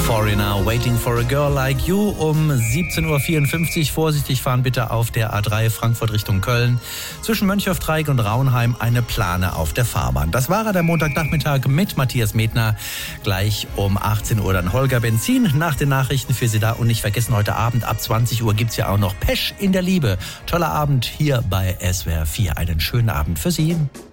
Foreigner, Waiting for a Girl Like You um 17.54 Uhr. Vorsichtig fahren bitte auf der A3 Frankfurt Richtung Köln. Zwischen Mönchhöfdreieck und Raunheim eine Plane auf der Fahrbahn. Das war der Montagnachmittag mit Matthias Medtner. Gleich um 18 Uhr dann Holger Benzin nach den Nachrichten für Sie da. Und nicht vergessen, heute Abend ab 20 Uhr gibt's ja auch noch Pesch in der Liebe. Toller Abend hier bei SWR 4. Einen schönen Abend für Sie.